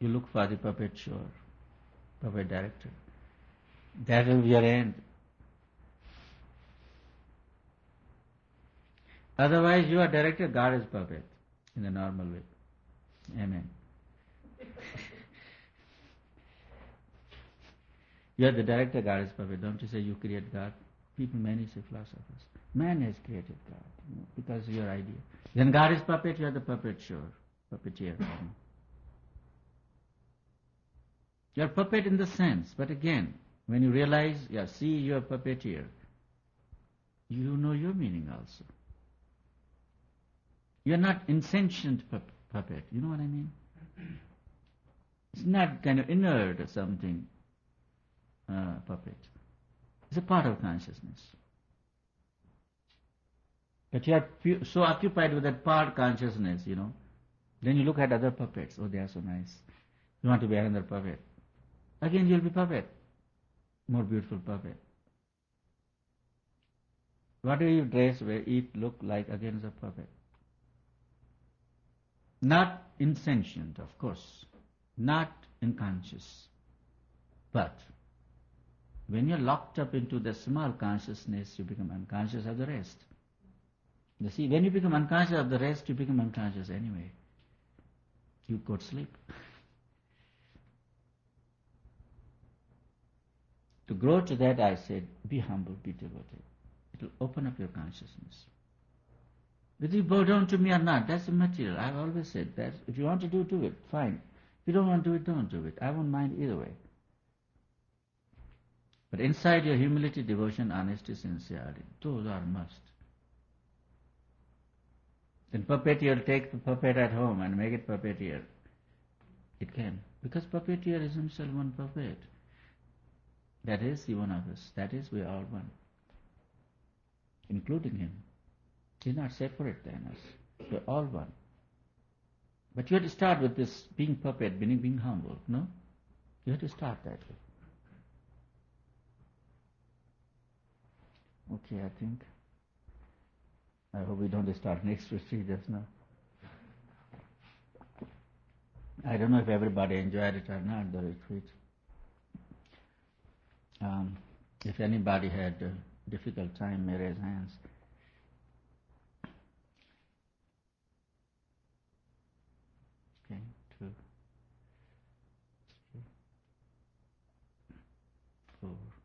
You look for the puppet show, puppet director. That will be your end. Otherwise, you are director, God is puppet in the normal way. Amen. You are the director, God is puppet. Don't you say you create God? People, many say philosophers. Man has created God, because of your idea. Then God is puppet, you are the puppet show, puppeteer. You are puppet in the sense, but again, when you realize, see, you are puppeteer, you know your meaning also. You are not insentient puppet, you know what I mean? It's not kind of inert or something, puppet. It's a part of consciousness. But you are so occupied with that part consciousness, then you look at other puppets. Oh, they are so nice. You want to be another puppet. Again, you'll be puppet. More beautiful puppet. Whatever you dress, wear, eat, look like, again is a puppet. Not insentient, of course. Not unconscious. But when you're locked up into the small consciousness, you become unconscious of the rest. You see, when you become unconscious of the rest, you become unconscious anyway. You go to sleep. To grow to that, I said, be humble, be devoted. It will open up your consciousness. Whether you bow down to me or not, that's immaterial. I've always said that. If you want to do it, fine. If you don't want to do it, don't do it. I won't mind either way. But inside your humility, devotion, honesty, sincerity, those are must. Then puppeteer, take the puppet at home and make it puppeteer. It can. Because puppeteer is himself one puppet. That is the one of us. That is, we are all one. Including him. He's not separate than us. We're all one. But you have to start with this being puppet, being humble, no? You have to start that way. Okay, I hope we don't start next retreat just now. I don't know if everybody enjoyed it or not, the retreat. If anybody had a difficult time, may raise hands. Okay, 2, 3, 4.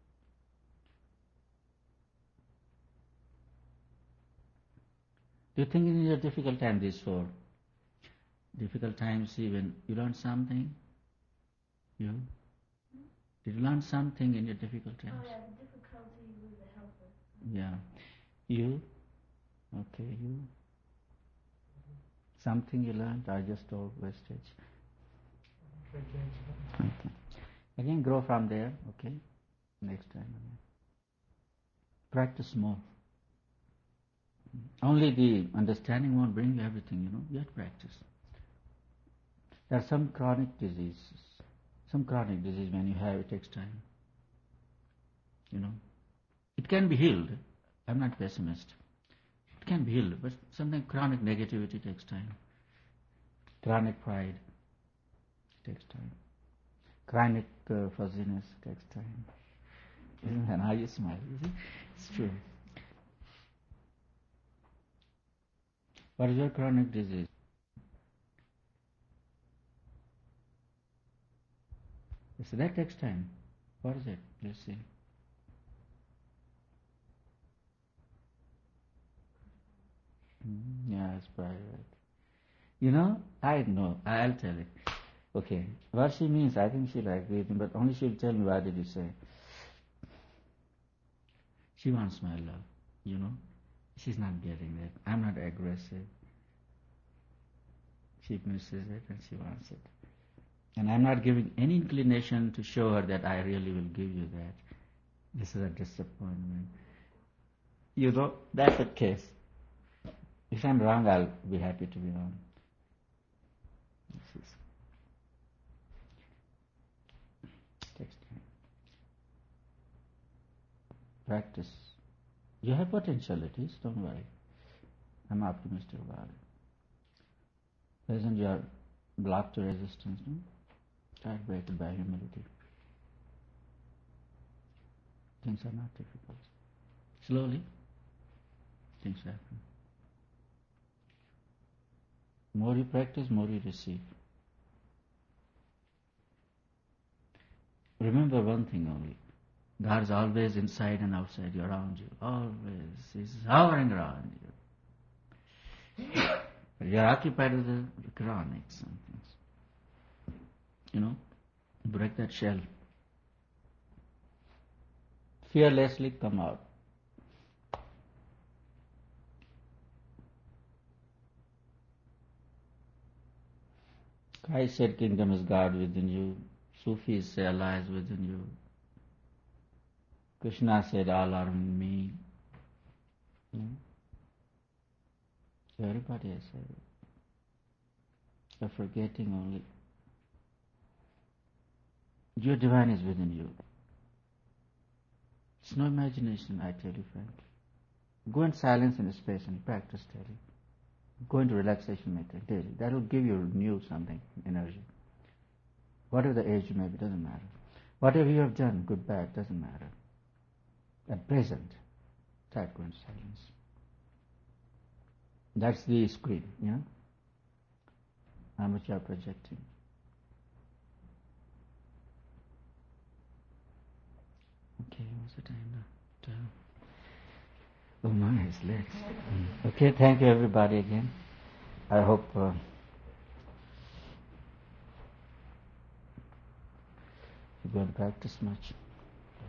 Do you think in your difficult time, these 4 difficult times, even you learned something? You? Did you learn something in your difficult times? Oh yeah, the difficulty with the helper. Yeah. You? Okay, you? Something you learned? I just told wastage. Okay. Again, grow from there, okay? Next time again. Practice more. Only the understanding won't bring you everything, You have to practice. There are some chronic diseases. Some chronic disease, when you have it, takes time. It can be healed. I'm not pessimist. It can be healed, but sometimes chronic negativity takes time. Chronic pride takes time. Chronic fuzziness takes time. Isn't that how you smile? You see? It's true. What is your chronic disease? So that takes time. What is it? Let's see. Yeah, it's private. I know. I'll tell it. Okay. What she means, I think she'll agree with me, but only she'll tell me what did you say. She wants my love, She's not getting it. I'm not aggressive. She misses it and she wants it. And I'm not giving any inclination to show her that I really will give you that. This is a disappointment. That's the case. If I'm wrong, I'll be happy to be wrong. Takes time. Practice. You have potentialities, don't worry. I'm optimistic about it. Isn't your block to resistance, no? Calibrated by humility. Things are not difficult. Slowly, things happen. More you practice, more you receive. Remember one thing only. God is always inside and outside you, around you. Always. He's hovering around you. But you're occupied with the chronic something. Break that shell. Fearlessly come out. Christ said kingdom is God within you. Sufis say Allah is within you. Krishna said all are in me. So everybody has said it. You're forgetting only. Your divine is within you. It's no imagination, I tell you frankly. Go in silence in a space and practice daily. Go into relaxation method daily. That will give you new something, energy. Whatever the age you may be, doesn't matter. Whatever you have done, good, bad, doesn't matter. At present, try to go in silence. That's the screen, how much you are projecting. Okay, what's the time now? 12. Oh my, it's late. Okay, thank you everybody again. I hope you're going to practice much.